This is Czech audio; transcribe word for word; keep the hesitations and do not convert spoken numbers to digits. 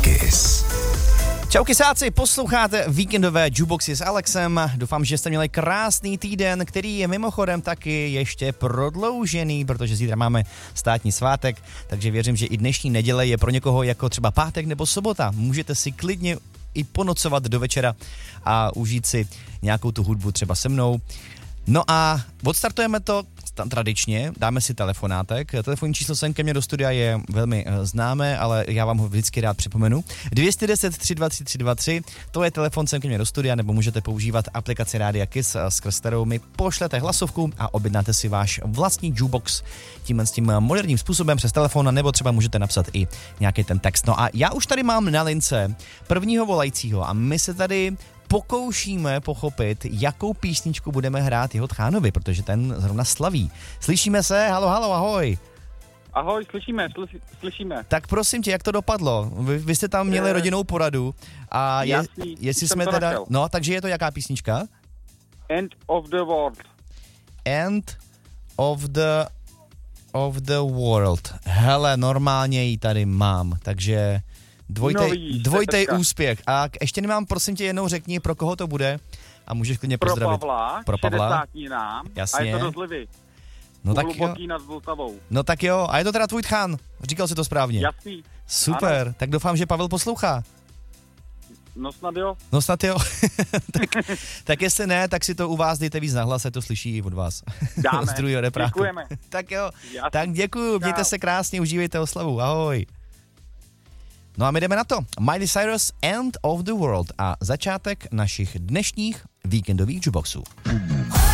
Kiss. Čau kysáci, posloucháte víkendové Jukeboxy s Alexem. Doufám, že jste měli krásný týden, který je mimochodem taky ještě prodloužený, protože zítra máme státní svátek, takže věřím, že i dnešní neděle je pro někoho jako třeba pátek nebo sobota. Můžete si klidně i ponocovat do večera a užít si nějakou tu hudbu třeba se mnou. No a odstartujeme to tradičně, dáme si telefonátek. Telefonní číslo sem ke mně do studia je velmi uh, známé, ale já vám ho vždycky rád připomenu. dvě jedna deset, tři dva tři, tři dva tři, to je telefon sem ke mně do studia, nebo můžete používat aplikaci Rádia Kiss, skrz kterou mi pošlete hlasovku a objednáte si váš vlastní jukebox tímhle s tím moderním způsobem přes telefon, nebo třeba můžete napsat i nějaký ten text. No a já už tady mám na lince prvního volajícího a my se tady pokoušíme pochopit, jakou písničku budeme hrát jeho tchánovi, protože ten zrovna slaví. Slyšíme se? Halo, halo, ahoj. Ahoj, slyšíme, slyši, slyšíme. Tak prosím tě, jak to dopadlo? Vy, vy jste tam měli rodinnou poradu a je, Jasný, jestli jsme teda... Našel. No, takže je to jaká písnička? End of the world. End of the... of the world. Hele, normálně ji tady mám, takže... Dvojtej, no vidíš, dvojtej úspěch. A ještě nemám, prosím tě, jednou řekni, pro koho to bude a můžeš klidně pozdravit. Pro Pavla, pro Pavla. šedesátinám. Jasně. A je to do Zlivy. No tak jo. nad Vltavou. No tak jo, a je to teda tvůj tchán. Říkal jsi to správně. Jasný. Super, ano. Tak doufám, že Pavel poslouchá. No snad jo. No snad jo. tak, tak jestli ne, tak si to u vás dejte víc na hlas, to slyší i od vás. Dáme. Z druhého repráku. Děkujeme. Tak jo, Jasný. tak děkuju, mějte se krásně, užívejte oslavu, ahoj. No a my jdeme na to. Miley Cyrus, End of the World a začátek našich dnešních víkendových jukeboxů.